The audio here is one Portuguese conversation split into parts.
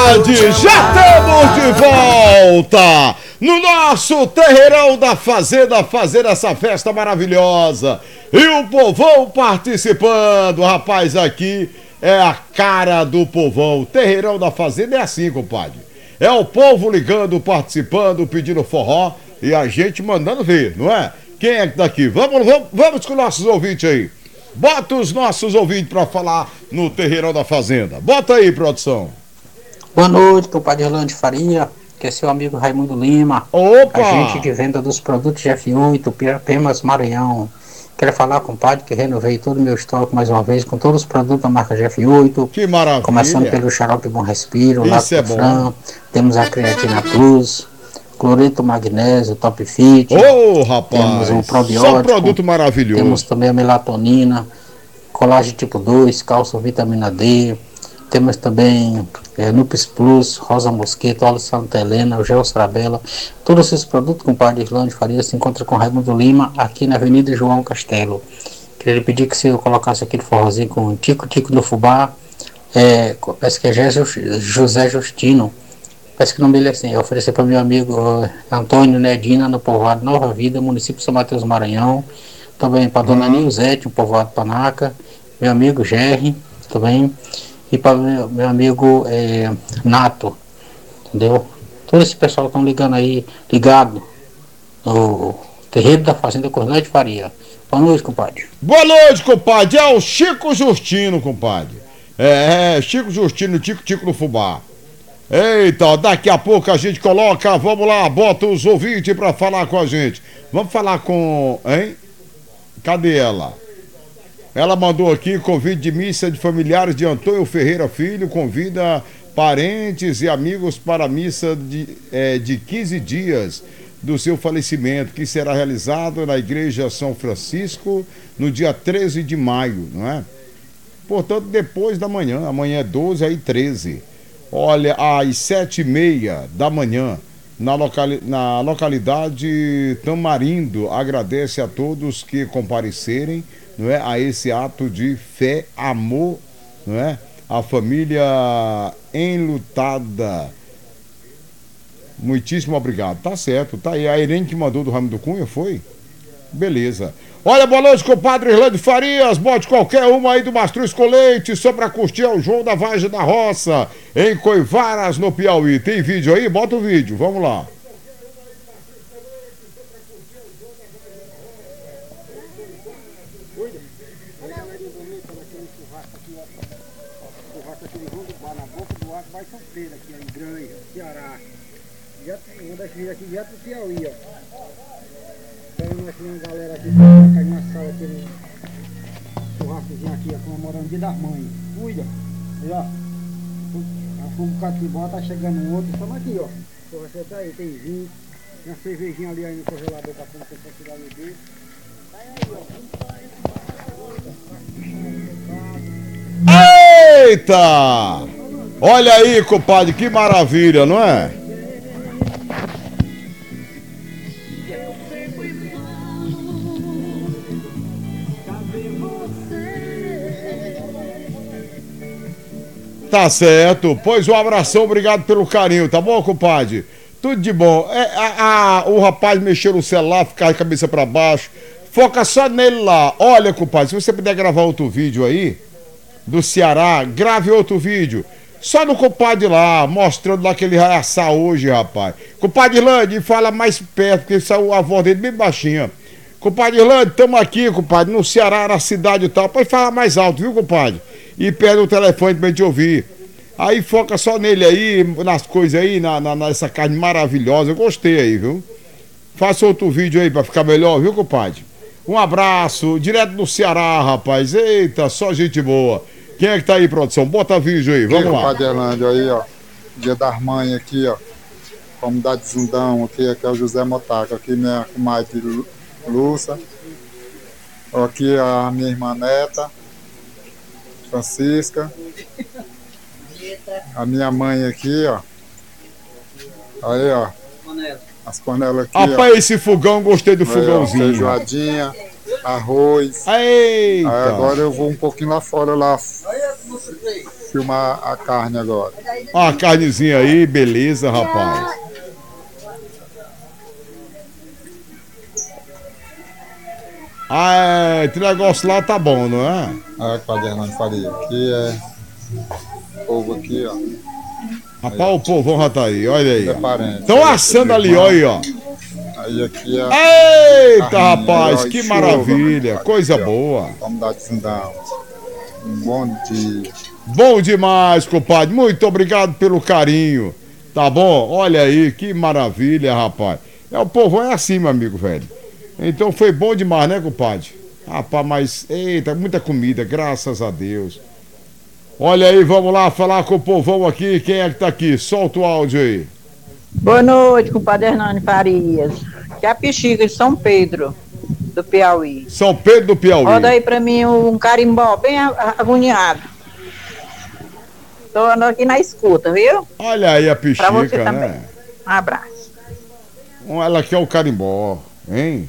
compadre, já estamos de volta no nosso terreirão da Fazenda, fazer essa festa maravilhosa. E o povão participando, rapaz, aqui é a cara do povão. O terreirão da Fazenda é assim, compadre. É o povo ligando, participando, pedindo forró e a gente mandando ver, não é? Quem é que tá aqui? Vamos com nossos ouvintes aí. Bota os nossos ouvintes pra falar no terreirão da Fazenda. Bota aí, produção. Boa noite, compadre Orlando de Faria, que é seu amigo Raimundo Lima. Opa! Agente de venda dos produtos F8, Pirapemas, Maranhão. Quero falar, compadre, que renovei todo o meu estoque mais uma vez com todos os produtos da marca GF8. Que maravilha! Começando pelo xarope Bom Respiro, Isso é bom. Fran, temos a Creatina Plus, Cloreto Magnésio, Top Fit. Rapaz! Temos o probiótico. Só produto maravilhoso. Temos também a melatonina, colágeno tipo 2, cálcio, vitamina D. Temos também Nupes Plus, Rosa Mosquito, óleo Santa Helena, o Gel Strabela. Todos esses produtos, compadre Orlando de Faria, se encontra com Raimundo Lima, aqui na Avenida João Castelo. Queria pedir que você colocasse aquele forrozinho com Tico-Tico do Fubá, parece que é José Justino. Parece que o nome dele é assim, oferecer para meu amigo Antônio Nedina, no povoado Nova Vida, município de São Mateus Maranhão. Também para dona Nilzete, no povoado Panaca, meu amigo Gerry, também. E para meu amigo Nato, entendeu? Todo esse pessoal estão ligando aí, ligado no terreiro da Fazenda Orlando de Faria. Boa noite, compadre. Boa noite, compadre. É o Chico Justino, compadre. Chico Justino, Tico-Tico no Fubá. Eita, daqui a pouco a gente coloca, vamos lá, bota os ouvintes pra falar com a gente. Vamos falar com, hein? Cadê ela? Ela mandou aqui convite de missa de familiares de Antônio Ferreira Filho, convida parentes e amigos para a missa de 15 dias do seu falecimento, que será realizado na Igreja São Francisco no dia 13 de maio, não é? Portanto, depois da manhã, amanhã é 12, aí 13. Olha, às 7h30 da manhã, na localidade Tamarindo, agradece a todos que comparecerem, não é, a esse ato de fé, amor, não é? A família enlutada. Muitíssimo obrigado. Tá certo, tá aí. A Irene que mandou do Raimundo Cunha, foi? Beleza. Olha, boa noite, compadre Orlando Farias. Bote qualquer uma aí do Mastruz com leite, só pra curtir o João da Vargem da Roça, em Coivaras, no Piauí. Tem vídeo aí? Bota o vídeo, vamos lá. Vai sofrer aqui em Granja, Ceará. Uma das filhas aqui direto do Piauí, ó. Então nós temos uma galera aqui que tá na sala aqui no churrascozinho aqui, ó, comemorando o Dia das Mães. Cuida, olha, ó. Um bocado de bola, tá chegando um outro, estamos aqui, ó. Você tá aí, tem vinho, tem uma cervejinha ali aí no congelador pra poder tirar no bico. Tá aí, ó. Eita! Olha aí, compadre, que maravilha, não é? Tá certo, pois um abração, obrigado pelo carinho, tá bom, compadre? Tudo de bom. O rapaz mexeu no celular, ficar de cabeça pra baixo, foca só nele lá. Olha, compadre, se você puder gravar outro vídeo aí, do Ceará, grave outro vídeo. Só no compadre lá, mostrando lá que ele vai assar hoje, rapaz. Compadre Irlande, fala mais perto, porque saiu a voz dele bem baixinha. Compadre Irlande, estamos aqui, compadre, no Ceará, na cidade e tal. Pode falar mais alto, viu, compadre? E perde o telefone pra gente ouvir. Aí foca só nele aí, nas coisas aí, nessa carne maravilhosa. Eu gostei aí, viu? Faça outro vídeo aí pra ficar melhor, viu, compadre? Um abraço, direto do Ceará, rapaz. Eita, só gente boa. Quem é que tá aí, produção? Bota vídeo aí, vamos lá. Compadre Orlando, aí, ó. Dia das Mães aqui, ó. Comunidade Zundão, aqui é o José Motaca. Aqui minha comadre Lúcia. Aqui a minha irmã Neta, Francisca. A minha mãe aqui, ó. Aí, ó. As panelas aqui, rapaz, esse fogão, gostei do fogãozinho. Feijoadinha, arroz. Eita. Aí agora eu vou um pouquinho lá fora, lá filmar a carne agora. Ó, a carnezinha aí, beleza, rapaz. Ah, esse negócio lá tá bom, não é? Ah, Padre Hernando Faria. Aqui é povo aqui, ó. Rapaz, o povão já tá aí, olha aí. É parente. Estão assando ali, olha aí, ó. Aí aqui é. Eita, rapaz, que maravilha, coisa boa. Vamos dar Zundão. Um bom dia. Bom demais, compadre. Muito obrigado pelo carinho. Tá bom? Olha aí, que maravilha, rapaz. O povão é assim, meu amigo, velho. Então foi bom demais, né, compadre? Rapaz, mas, eita, muita comida, graças a Deus. Olha aí, vamos lá falar com o povão aqui. Quem é que tá aqui? Solta o áudio aí. Boa noite, compadre Hernani Farias. Que é a Pichiga de São Pedro, do Piauí. São Pedro do Piauí. Roda aí pra mim um carimbó bem agoniado. Tô andando aqui na escuta, viu? Olha aí a Pichiga, pra você também. né? Um abraço. Ela quer o carimbó, hein?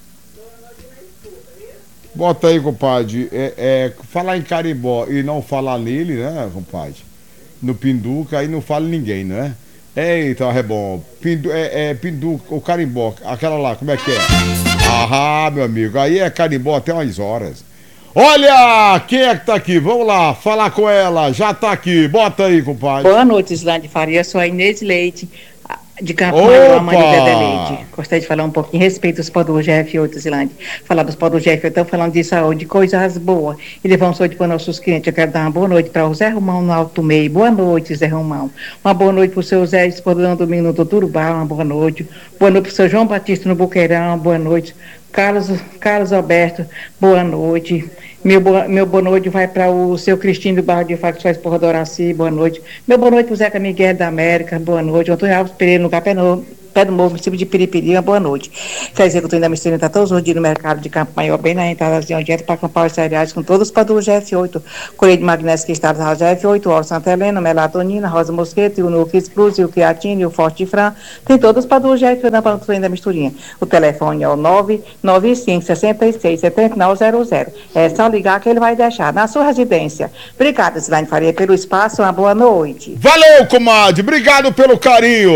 Bota aí, compadre. Falar em carimbó e não falar nele, né, compadre? No Pinduca, aí não fala ninguém, né? Eita, é bom. Pinduca, o carimbó, aquela lá, como é que é? Ah, meu amigo, aí é carimbó até umas horas. Olha, quem é que tá aqui? Vamos lá, falar com ela. Já tá aqui, bota aí, compadre. Boa noite, Islândia Faria. Sou a Inês Leite, de Campo Maior, mãe do Dedé Leite. Gostaria de falar um pouquinho a respeito dos pó do GF8, Islândia. Falar dos pó do GF8, estão falando de saúde, coisas boas. E levamos saúde para nossos clientes. Eu quero dar uma boa noite para o Zé Romão no Alto Meio. Boa noite, Zé Romão. Uma boa noite para o seu Zé Esporão Domingo no Turubá. Uma boa noite. Boa noite para o seu João Batista no Boqueirão. Boa noite. Carlos Alberto, boa noite. Meu boa noite vai para o seu Cristino do Barro de Fato, sua esposa Doraci, boa noite. Meu boa noite para o Zeca Miguel da América, boa noite. Antônio Alves Pereira, no Pé do Morro, município de Piripiri, uma boa noite. Quer dizer que eu estou indo a mistura, está todos os dias no mercado de Campo Maior, bem na entrada de direto para acampar os cereais, com todos os padrões GF8, colheita de magnésio que está na GF8, óleo Santa Helena, melatonina, rosa mosqueta, o Nuquis Plus, o Creatina, o Forte Fran, tem todos os padrões GF8 na pantuinha da misturinha. O telefone é o 995-66-7900. É só ligar que ele vai deixar na sua residência. Obrigada, Silane Faria, pelo espaço, uma boa noite. Valeu, comadre, obrigado pelo carinho.